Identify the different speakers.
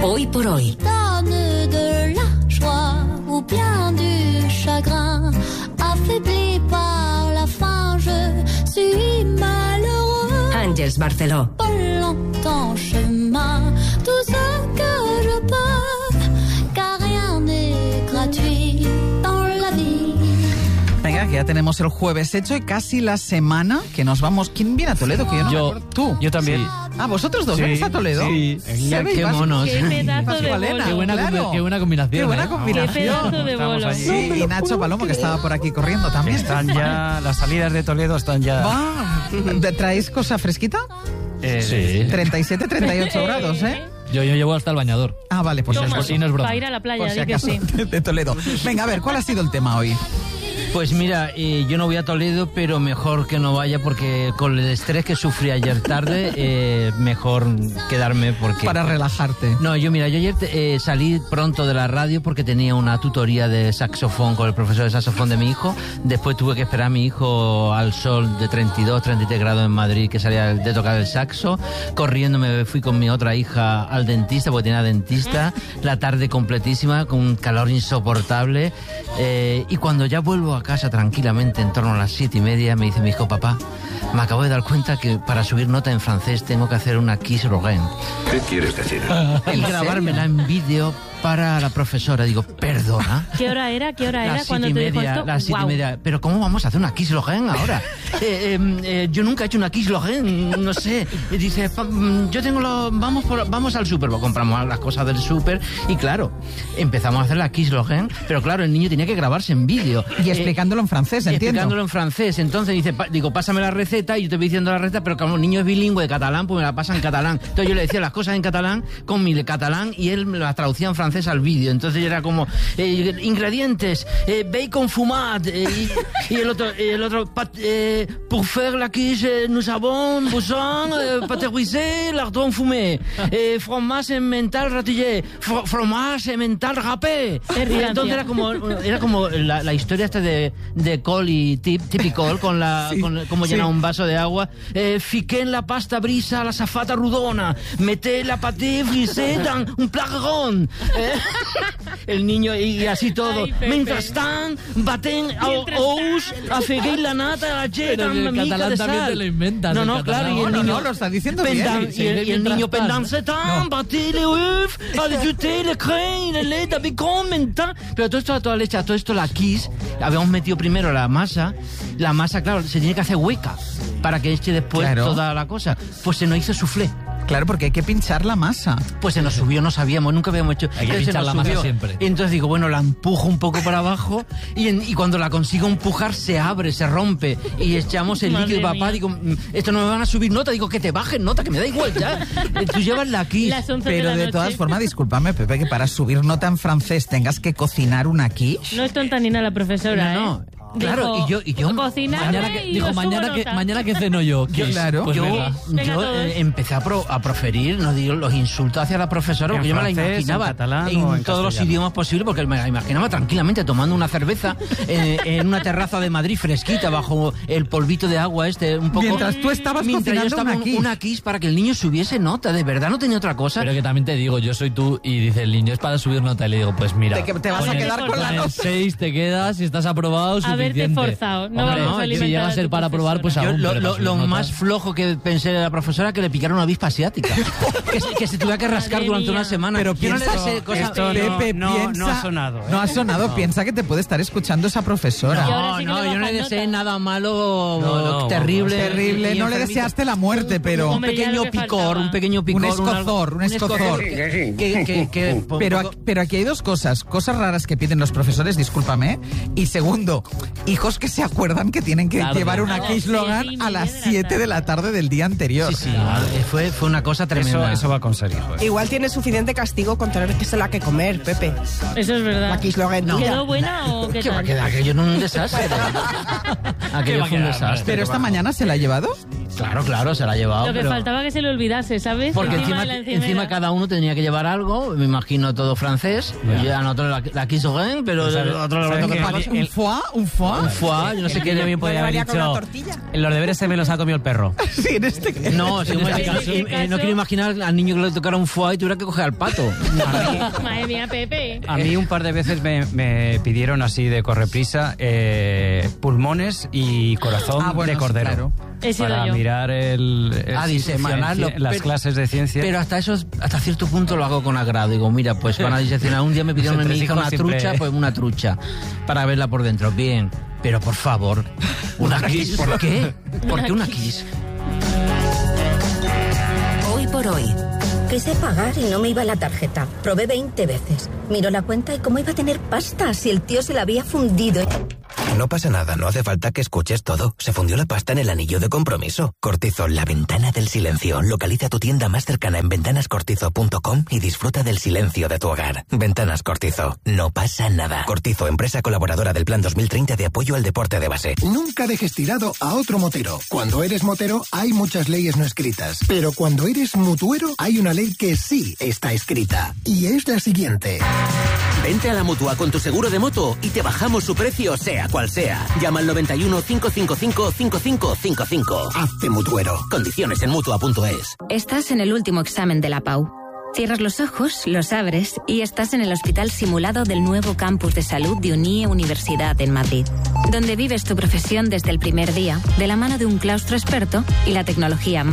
Speaker 1: Hoy por hoy.
Speaker 2: Donne de la joie ou bien du chagrin, affaibli par la faim, je suis malheureux.
Speaker 1: Àngels Barceló.
Speaker 2: Pas longtemps chemin, tout ce que je peux, car rien n'est gratuit dans la vie.
Speaker 3: Venga, que ya tenemos el jueves hecho y casi la semana que nos vamos. ¿Quién viene a Toledo? Que yo no me acuerdo. ¿Tú?
Speaker 4: Yo también.
Speaker 3: Sí. Ah, ¿vosotros dos venís a Toledo?
Speaker 4: Sí.
Speaker 5: Qué monos.
Speaker 6: Qué pedazo de bolo.
Speaker 5: Qué buena combinación.
Speaker 3: Qué buena
Speaker 5: ¿eh?
Speaker 3: combinación.
Speaker 6: Qué pedazo de
Speaker 4: Estamos
Speaker 6: bolo.
Speaker 4: ahí.
Speaker 3: Sí, y Nacho Palomo, que estaba por aquí corriendo también.
Speaker 4: Están ya, las salidas de Toledo están ya...
Speaker 3: Va. ¿Traéis cosa fresquita?
Speaker 5: Sí.
Speaker 3: 37, 38 grados, ¿eh?
Speaker 5: Yo llevo hasta el bañador.
Speaker 3: Ah, vale, pues
Speaker 6: Toma,
Speaker 5: sí, no es broma.
Speaker 6: para ir a la playa,
Speaker 3: por si
Speaker 6: di que
Speaker 3: acaso,
Speaker 6: sí.
Speaker 3: de Toledo. Venga, a ver, ¿cuál ha sido el tema hoy?
Speaker 5: Pues mira, yo no voy a Toledo, pero mejor que no vaya porque con el estrés que sufrí ayer tarde, mejor quedarme porque...
Speaker 3: Para relajarte.
Speaker 5: No, yo ayer salí pronto de la radio porque tenía una tutoría de saxofón con el profesor de saxofón de mi hijo. Después tuve que esperar a mi hijo al sol de 32, 33 grados en Madrid, que salía de tocar el saxo. Corriendo me fui con mi otra hija al dentista, porque tenía dentista. La tarde completísima, con un calor insoportable. Y cuando ya vuelvo a casa tranquilamente, en torno a las 7:30, me dice mi hijo: papá, me acabo de dar cuenta que para subir nota en francés tengo que hacer una Kiss Rogen.
Speaker 7: ¿Qué quieres decir?
Speaker 5: Y grabármela en vídeo para la profesora. Digo, ¿perdona?
Speaker 6: ¿Qué hora era?
Speaker 5: Las
Speaker 6: Cuando te dijo esto?
Speaker 5: Las 7:30. Pero ¿cómo vamos a hacer una Kiss Rogen ahora? Yo nunca he hecho una Kiss Rogen, no sé. Y dice, yo tengo vamos al súper, compramos las cosas del súper y claro, empezamos a hacer la Kiss Rogen, pero claro, el niño tenía que grabarse en vídeo.
Speaker 3: Y explicándolo en francés, entiendo.
Speaker 5: Explicándolo en francés. Entonces digo, pásame la receta y yo te voy diciendo la receta, pero como el niño es bilingüe de catalán, pues me la pasa en catalán. Entonces yo le decía las cosas en catalán con mi catalán y él me las traducía en francés al vídeo. Entonces era como ingredientes, bacon fumat y el otro pour faire la quiche nous avons besoin pâté brisé, lardon fumé, fromage mental ratillé, fromage mental râpé. Entonces era como la historia esta de col y tipicol con
Speaker 3: sí,
Speaker 5: como llenar
Speaker 3: sí.
Speaker 5: un vaso de agua. Fiqué en la pasta brisa la safata rodona, meté la pâté brisé dans un placarón. El niño y así todo.
Speaker 6: Ay, Pepe.
Speaker 5: Mentrestant, baten ous, afegué la nata, la
Speaker 8: Pero
Speaker 5: una
Speaker 8: el
Speaker 5: mica
Speaker 8: catalán
Speaker 5: de
Speaker 8: también
Speaker 5: sal.
Speaker 8: te lo inventas.
Speaker 5: No,
Speaker 8: el
Speaker 5: claro,
Speaker 8: catalán.
Speaker 5: y el niño...
Speaker 3: No, lo está diciendo bien.
Speaker 5: Y el niño pendant
Speaker 3: No.
Speaker 5: batí le œuf, ajouté le crème, le lait, bacon, mental. Pero todo esto, toda leche, todo esto la Kiss, habíamos metido primero la masa, claro, se tiene que hacer hueca para que eche después
Speaker 3: Claro.
Speaker 5: toda la cosa. Pues se nos hizo soufflé.
Speaker 3: Claro, porque hay que pinchar la masa.
Speaker 5: Pues se nos subió, no sabíamos, nunca habíamos hecho.
Speaker 8: Hay que
Speaker 5: Entonces se
Speaker 8: pinchar
Speaker 5: nos
Speaker 8: la masa
Speaker 5: subió.
Speaker 8: siempre.
Speaker 5: Y entonces digo, bueno, la empujo un poco para abajo y cuando la consigo empujar se abre, se rompe y echamos el
Speaker 6: Madre
Speaker 5: líquido. Y papá,
Speaker 6: mía.
Speaker 5: digo, esto no me van a subir nota. Digo, que te bajen nota, que me da igual ya. Tú llevas la Kiss.
Speaker 6: Las 11
Speaker 3: Pero
Speaker 6: de la
Speaker 3: de
Speaker 6: noche.
Speaker 3: todas formas, discúlpame, Pepe, que para subir nota en francés tengas que cocinar una quiche.
Speaker 6: No es tonta ni nada la profesora,
Speaker 5: No.
Speaker 6: ¿eh?
Speaker 5: Claro,
Speaker 6: Dijo,
Speaker 5: y yo
Speaker 6: cocinarme y os subo nota.
Speaker 8: mañana que ceno yo.
Speaker 3: Yo, claro.
Speaker 8: Pues
Speaker 5: yo
Speaker 8: venga.
Speaker 6: Venga, todos.
Speaker 5: empecé a proferir, no digo, los insultos hacia la profesora,
Speaker 4: ¿En
Speaker 5: porque yo me la
Speaker 4: francés,
Speaker 5: imaginaba
Speaker 4: en catalán o en
Speaker 5: todos los
Speaker 4: castellano?
Speaker 5: idiomas posibles, porque me la imaginaba tranquilamente tomando una cerveza en una terraza de Madrid fresquita, bajo el polvito de agua un poco.
Speaker 3: Mientras tú estabas
Speaker 5: Mientras yo
Speaker 3: cocinando
Speaker 5: estaba
Speaker 3: una quiche.
Speaker 5: una quiche para que el niño subiese nota, de verdad no tenía otra cosa.
Speaker 8: Pero que también te digo, yo soy tú y dice el niño, es para subir nota. Y le digo, pues mira,
Speaker 3: Te vas a
Speaker 8: con el-
Speaker 3: quedar con la
Speaker 8: con el
Speaker 3: nota.
Speaker 8: 6 te quedas y estás aprobado, suficiente.
Speaker 6: Haberte forzado, no
Speaker 8: Hombre,
Speaker 6: vamos a
Speaker 8: si
Speaker 6: alimentar
Speaker 8: llega a
Speaker 6: a
Speaker 8: ser
Speaker 6: tu
Speaker 8: para probar, pues
Speaker 6: profesora.
Speaker 8: aún.
Speaker 5: Yo,
Speaker 8: pero para subir
Speaker 5: lo
Speaker 8: nota-
Speaker 5: más flojo que pensé de la profesora que le picara una avispa asiática. que se tuviera que rascar
Speaker 6: Madre
Speaker 5: durante
Speaker 6: mía.
Speaker 5: una semana.
Speaker 3: Pero
Speaker 5: Yo no le
Speaker 3: piensa-
Speaker 5: deseo cosas-
Speaker 4: esto
Speaker 3: Pepe,
Speaker 4: no
Speaker 3: piensa...
Speaker 4: ha sonado, ¿eh?
Speaker 3: No ha sonado, piensa que te puede estar escuchando esa profesora.
Speaker 6: Y ahora sí que le
Speaker 5: yo no
Speaker 6: bajan
Speaker 5: le deseé
Speaker 6: nota.
Speaker 5: nada malo,
Speaker 8: No,
Speaker 5: terrible.
Speaker 3: Terrible,
Speaker 5: y
Speaker 3: no le
Speaker 5: enfermito.
Speaker 3: deseaste la muerte, pero...
Speaker 5: Un
Speaker 6: Hombre, ya
Speaker 5: pequeño
Speaker 6: lo que
Speaker 5: picor,
Speaker 6: faltaba.
Speaker 5: un pequeño picor.
Speaker 3: Un escozor, un escozor.
Speaker 5: Que-
Speaker 3: Pero aquí hay dos cosas raras que piden los profesores, discúlpame, y segundo, hijos que se acuerdan que tienen que
Speaker 8: Tarde.
Speaker 3: llevar una
Speaker 6: A las
Speaker 3: Kiss Logan
Speaker 6: 7:30
Speaker 3: a las
Speaker 6: de la
Speaker 3: 7 de la tarde del día anterior.
Speaker 5: Sí, fue una cosa tremenda.
Speaker 4: Eso va con ser hijo.
Speaker 9: Igual tiene suficiente castigo con tener que se la que comer, Pepe.
Speaker 6: Eso es verdad.
Speaker 9: La Kiss Logan tuya.
Speaker 6: ¿Quedó buena o qué
Speaker 5: ¿Qué va a
Speaker 6: tal?
Speaker 5: quedar? Aquello no un desastre. Aquello fue un desastre.
Speaker 3: Pero esta mañana se la ha llevado.
Speaker 5: Claro, se la ha llevado.
Speaker 6: Lo que
Speaker 5: pero...
Speaker 6: faltaba que se le olvidase, ¿sabes?
Speaker 5: Porque
Speaker 6: de la
Speaker 5: encima cada uno tenía que llevar algo, me imagino todo francés. Yo anoto la quisogen, pero
Speaker 4: Pues,
Speaker 5: el otro lo
Speaker 4: ¿sabes
Speaker 5: toca
Speaker 4: qué?
Speaker 5: otra cosa.
Speaker 3: ¿Un foie?
Speaker 5: Un foie, yo no sé qué
Speaker 4: Yo bien podía haber
Speaker 9: Llevaría con una
Speaker 4: dicho,
Speaker 9: tortilla.
Speaker 4: los deberes se me los ha comido el perro.
Speaker 3: Sí, en este caso.
Speaker 5: No, sí, no quiero imaginar al niño que le tocara un foie y tuviera que coger al pato.
Speaker 6: Madre mía, Pepe.
Speaker 4: A mí un par de veces me pidieron así de correprisa pulmones y corazón de cordero.
Speaker 3: Claro.
Speaker 6: He sido
Speaker 4: Para
Speaker 6: yo.
Speaker 4: mirar el
Speaker 5: diseccionarlo.
Speaker 4: las clases de ciencia.
Speaker 5: Pero hasta cierto punto lo hago con agrado. Digo, mira, pues van a diseccionar. Un día me pidieron a mi hija una trucha, pues una trucha, para verla por dentro. Bien, pero por favor, una kiss. ¿Por qué? ¿Por qué una kiss?
Speaker 1: Hoy por hoy. Quise pagar y no me iba la tarjeta. Probé 20 veces. Miro la cuenta y cómo iba a tener pasta si el tío se la había fundido.
Speaker 7: No pasa nada, no hace falta que escuches todo. Se fundió la pasta en el anillo de compromiso. Cortizo, la ventana del silencio. Localiza tu tienda más cercana en ventanascortizo.com y disfruta del silencio de tu hogar. Ventanas Cortizo, no pasa nada. Cortizo, empresa colaboradora del Plan 2030 de apoyo al deporte de base.
Speaker 10: Nunca dejes tirado a otro motero. Cuando eres motero hay muchas leyes no escritas. Pero cuando eres mutuero hay una ley que sí está escrita. Y es la siguiente.
Speaker 11: Vente a la Mutua con tu seguro de moto y te bajamos su precio sea cual sea. Llama al 91 555 5555.
Speaker 10: Hazte mutuero.
Speaker 11: Condiciones en Mutua.es.
Speaker 1: Estás en el último examen de la PAU. Cierras los ojos, los abres y estás en el hospital simulado del nuevo campus de salud de UNIE Universidad en Madrid, donde vives tu profesión desde el primer día, de la mano de un claustro experto y la tecnología más